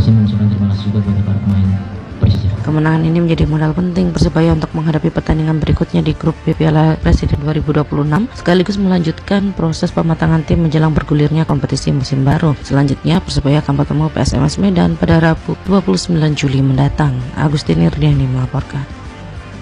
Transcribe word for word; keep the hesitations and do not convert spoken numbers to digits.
saya mengucapkan terima kasih juga kepada para pemain Persija. Kemenangan ini menjadi modal penting Persebaya untuk menghadapi pertandingan berikutnya di grup B Piala Presiden dua ribu dua puluh enam, sekaligus melanjutkan proses pematangan tim menjelang bergulirnya kompetisi musim baru. Selanjutnya Persebaya akan bertemu P S M S Medan pada Rabu dua puluh sembilan Juli mendatang. Agustin Irdiani melaporkan.